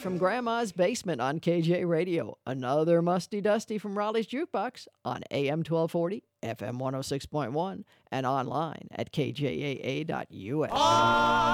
from Grandma's Basement on KJ Radio. Another Musty Dusty from Raleigh's Jukebox on AM 1240, FM 106.1, and online at kjaa.us.